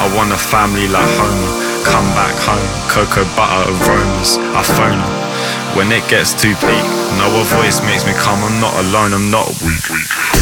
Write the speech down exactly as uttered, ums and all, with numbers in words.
want a family like Homer. Come back home, cocoa butter aromas. I phone her when it gets too peak. No, a voice makes me come, I'm not alone, I'm not weak.